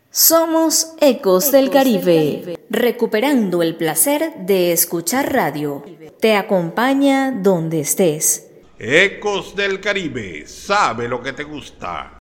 Somos Ecos del Caribe, recuperando el placer de escuchar radio. Te acompaña donde estés. Ecos del Caribe, sabe lo que te gusta.